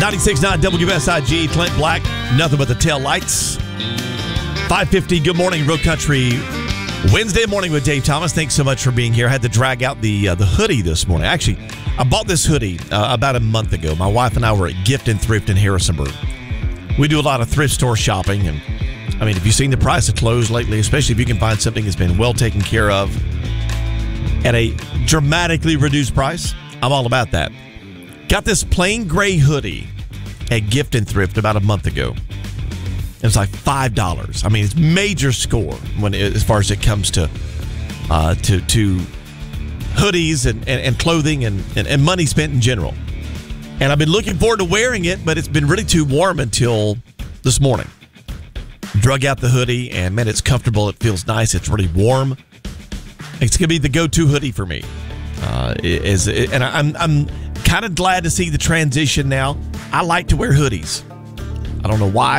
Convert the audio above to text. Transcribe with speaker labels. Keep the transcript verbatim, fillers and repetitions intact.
Speaker 1: ninety-six point nine W S I G, Clint Black, nothing but the tail lights. five fifty, good morning, Road Country. Wednesday morning with Dave Thomas. Thanks so much for being here. I had to drag out the uh, the hoodie this morning. Actually, I bought this hoodie uh, about a month ago. My wife and I were at Gift and Thrift in Harrisonburg. We do a lot of thrift store shopping, and I mean, if you've seen the price of clothes lately, especially if you can find something that's been well taken care of at a dramatically reduced price, I'm all about that. Got this plain gray hoodie at Gift and Thrift about a month ago. It was like five dollars. I mean, it's major score when it, as far as it comes to uh, to to hoodies and, and, and clothing and, and, and money spent in general. And I've been looking forward to wearing it, but it's been really too warm until this morning. Drug out the hoodie, and man, it's comfortable. It feels nice. It's really warm. It's going to be the go-to hoodie for me. Uh, is and I'm I'm kind of glad to see the transition now. I like to wear hoodies. I don't know why.